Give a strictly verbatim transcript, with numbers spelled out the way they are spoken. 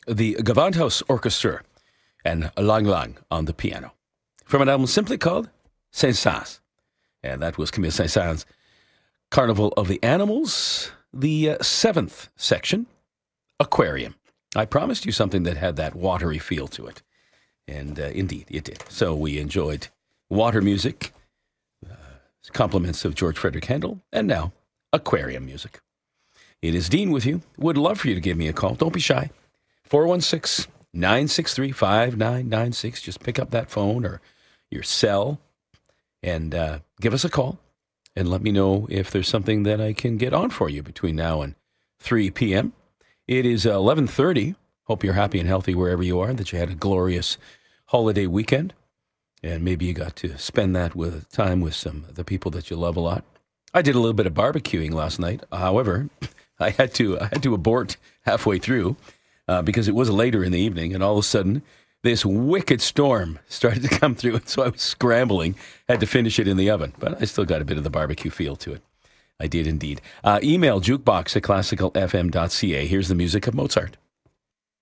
the Gewandhaus Orchestra and Lang Lang on the piano. From an album simply called Saint-Saëns. And that was Camille Saint-Saëns' Carnival of the Animals, the uh, seventh section, Aquarium. I promised you something that had that watery feel to it. And uh, indeed, it did. So we enjoyed water music, uh, compliments of George Frederick Handel, and now aquarium music. It is Dean with you. Would love for you to give me a call. Don't be shy. four one six, nine six three, five nine nine six. Just pick up that phone or your cell and uh, give us a call and let me know if there's something that I can get on for you between now and three p.m. It is eleven thirty. Hope you're happy and healthy wherever you are, that you had a glorious holiday weekend, and maybe you got to spend that with time with some of the people that you love a lot. I did a little bit of barbecuing last night. However, I had to I had to abort halfway through uh, because it was later in the evening, and all of a sudden this wicked storm started to come through, and so I was scrambling, had to finish it in the oven, but I still got a bit of the barbecue feel to it. I did indeed. Uh, email jukebox at classical f m dot c a. Here's the music of Mozart.